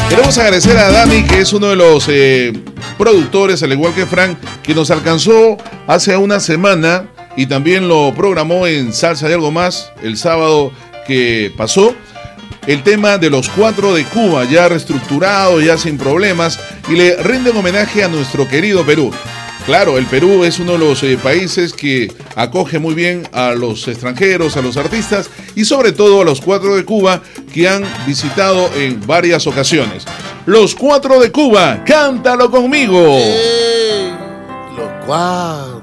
Queremos agradecer a Dani, que es uno de los productores, al igual que Frank, que nos alcanzó hace una semana y también lo programó en Salsa y Algo Más el sábado que pasó. El tema de los 4 de Cuba, ya reestructurado, ya sin problemas, y le rinden homenaje a nuestro querido Perú. Claro, el Perú es uno de los países que acoge muy bien a los extranjeros, a los artistas y sobre todo a los 4 de Cuba que han visitado en varias ocasiones. Los 4 de Cuba, cántalo conmigo. Los 4.